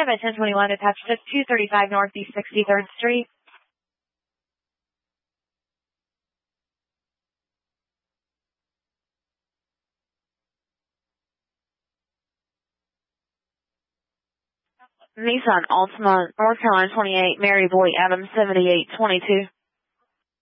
5 at 1021, attached to 235 Northeast 63rd Street. Nissan Altima, North Carolina 28, Mary Boy Adams 7822.